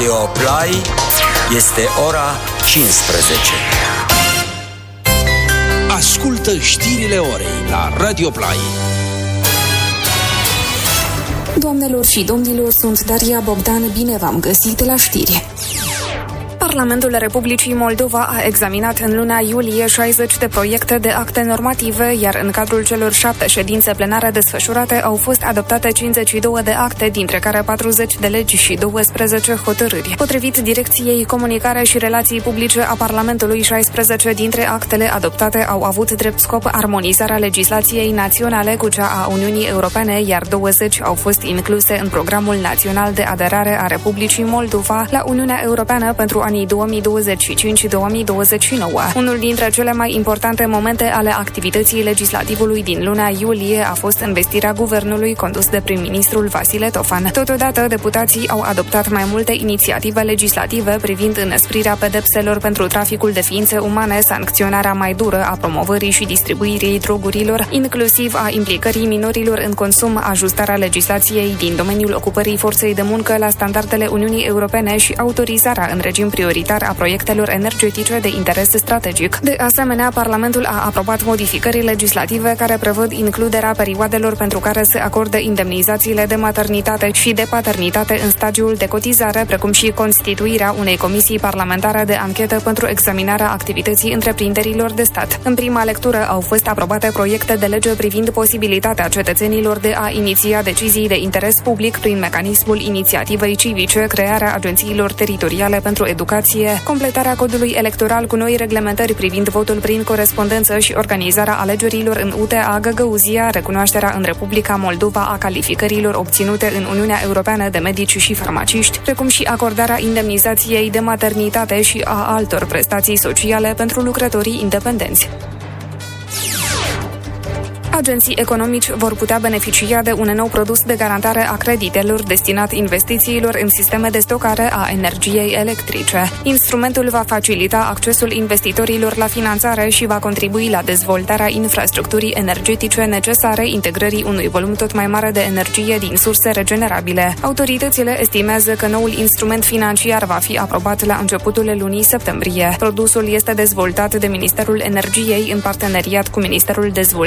Radio Play este ora 15. Ascultă știrile orei la Radio Play. Doamnelor și domnilor, sunt Daria Bogdan, bine v-am găsit la știri. Parlamentul Republicii Moldova a examinat în luna iulie 60 de proiecte de acte normative, iar în cadrul celor 7 ședințe plenare desfășurate au fost adoptate 52 de acte, dintre care 40 de legi și 12 hotărâri. Potrivit Direcției Comunicare și Relații Publice a Parlamentului, 16 dintre actele adoptate au avut drept scop armonizarea legislației naționale cu cea a Uniunii Europene, iar 20 au fost incluse în Programul Național de Aderare a Republicii Moldova la Uniunea Europeană pentru anii 2025-2029. Unul dintre cele mai importante momente ale activității legislativului din luna iulie a fost învestirea guvernului condus de prim-ministrul Vasile Tofan. Totodată, deputații au adoptat mai multe inițiative legislative privind înăsprirea pedepselor pentru traficul de ființe umane, sancționarea mai dură a promovării și distribuirii drogurilor, inclusiv a implicării minorilor în consum, ajustarea legislației din domeniul ocupării forței de muncă la standardele Uniunii Europene și autorizarea în regim prioritar a proiectelor energetice de interes strategic. De asemenea, Parlamentul a aprobat modificări legislative care prevăd includerea perioadelor pentru care se acordă indemnizațiile de maternitate și de paternitate în stagiul de cotizare, precum și constituirea unei comisii parlamentare de anchetă pentru examinarea activității întreprinderilor de stat. În prima lectură au fost aprobate proiecte de lege privind posibilitatea cetățenilor de a iniția decizii de interes public prin mecanismul inițiativei civice, crearea agențiilor teritoriale pentru educație, completarea codului electoral cu noi reglementări privind votul prin corespondență și organizarea alegerilor în UTA Găgăuzia, recunoașterea în Republica Moldova a calificărilor obținute în Uniunea Europeană de medici și farmaciști, precum și acordarea indemnizației de maternitate și a altor prestații sociale pentru lucrătorii independenți. Agenții economici vor putea beneficia de un nou produs de garantare a creditelor destinat investițiilor în sisteme de stocare a energiei electrice. Instrumentul va facilita accesul investitorilor la finanțare și va contribui la dezvoltarea infrastructurii energetice necesare integrării unui volum tot mai mare de energie din surse regenerabile. Autoritățile estimează că noul instrument financiar va fi aprobat la începutul lunii septembrie. Produsul este dezvoltat de Ministerul Energiei în parteneriat cu Ministerul Dezvoltării